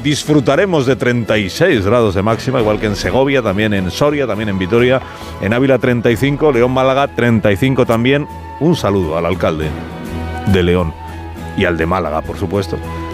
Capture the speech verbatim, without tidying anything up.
disfrutaremos de treinta y seis grados de máxima, igual que en Segovia, también en Soria, también en Vitoria, en Ávila treinta y cinco, León, Málaga treinta y cinco también. Un saludo al alcalde de León y al de Málaga, por supuesto.